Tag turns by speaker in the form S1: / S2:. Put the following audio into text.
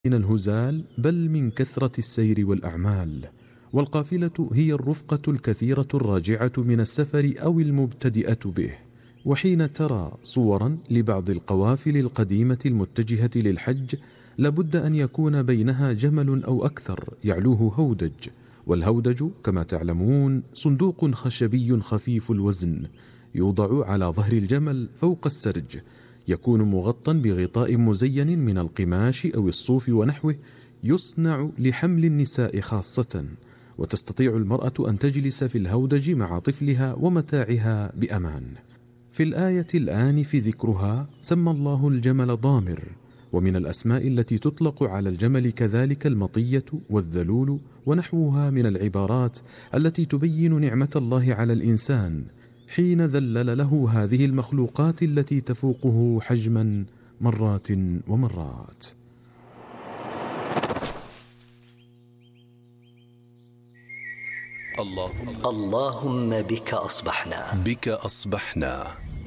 S1: من الهزال بل من كثرة السير والأعمال. والقافلة هي الرفقة الكثيرة الراجعة من السفر أو المبتدئة به. وحين ترى صورا لبعض القوافل القديمة المتجهة للحج لابد أن يكون بينها جمل أو أكثر يعلوه هودج. والهودج كما تعلمون صندوق خشبي خفيف الوزن يوضع على ظهر الجمل فوق السرج، يكون مغطى بغطاء مزين من القماش أو الصوف ونحوه، يصنع لحمل النساء خاصة، وتستطيع المرأة أن تجلس في الهودج مع طفلها ومتاعها بأمان. في الآية الآنف ذكرها سمى الله الجمل ضامر، ومن الأسماء التي تطلق على الجمل كذلك المطية والذلول ونحوها من العبارات التي تبين نعمة الله على الإنسان حين ذلل له هذه المخلوقات التي تفوقه حجما مرات ومرات.
S2: اللهم بك أصبحنا